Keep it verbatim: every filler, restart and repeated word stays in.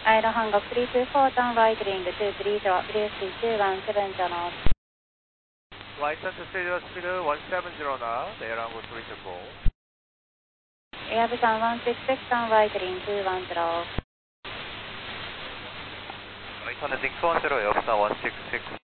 Idle hang up three two four, down right ring two three zero, three three two one seven zero. License studio speed one seven zero now, 내랑고 three two four. Airbican one six six, down right ring two one zero. Right landing two one zero, Airbican one six six.